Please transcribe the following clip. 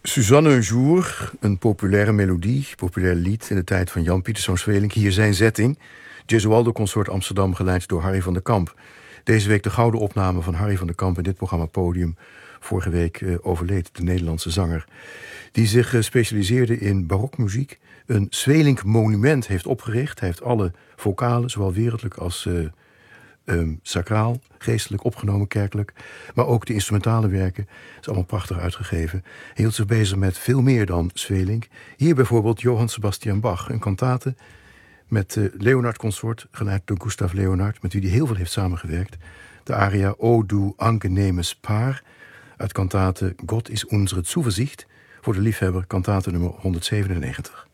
Suzanne un jour, een populaire melodie, populair lied in de tijd van Jan Pieterszoon Sweelinck. Hier zijn zetting. Gesualdo Consort Amsterdam, geleid door Harry van der Kamp. Deze week de gouden opname van Harry van der Kamp in dit programma Podium. Vorige week overleed de Nederlandse zanger. Die zich specialiseerde in barokmuziek. Een Sweelinck monument heeft opgericht. Hij heeft alle vocalen, zowel wereldlijk als sacraal, geestelijk, opgenomen, kerkelijk. Maar ook de instrumentale werken. Is allemaal prachtig uitgegeven. Hij hield zich bezig met veel meer dan Sweelinck. Hier bijvoorbeeld Johann Sebastian Bach. Een kantate met Leonard Consort, geleid door Gustav Leonard, met wie hij heel veel heeft samengewerkt. De aria O du angenemes Paar uit kantate God is unsere Zuversicht. Voor de liefhebber kantate nummer 197.